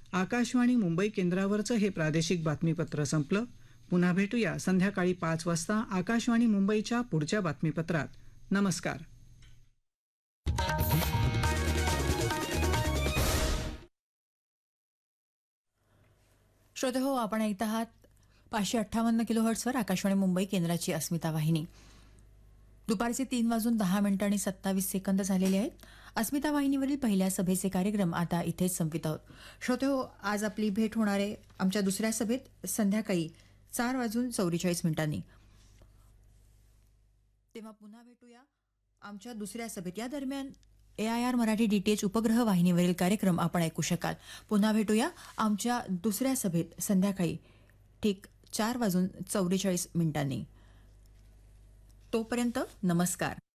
आकाशवाणी मुंबई केंद्रावरचं हे प्रादेशिक बातमीपत्र संपलं. पुन्हा भेटूया संध्याकाळी 5 वाजता आकाशवाणी मुंबईच्या पुढच्या बातमीपत्रात. नमस्कार. श्रोते हो, आपण ऐकत आहात 558 किलोहर्ट्झवर आकाशवाणी मुंबई केंद्राची अस्मिता वाहिनी. दुपारचे 3:10 झालेले आहेत. अस्मिता वाहिनीवरील पहिल्या सभेचे कार्यक्रम आता इथेच संपित आहोत. श्रोते हो, आज आपली भेट होणार आहे आमच्या दुसऱ्या सभेत संध्याकाळी 4:44. तेव्हा पुन्हा भेटूया आमच्या दुसऱ्या सभेत. या दरम्यान AIR मराठी DTH उपग्रह वाहिनीवरील कार्यक्रम आपण ऐकू शकाल. पुन्हा भेटूया आमच्या दुसऱ्या सभेत संध्याकाळी ठीक 4:44. तोपर्यंत नमस्कार.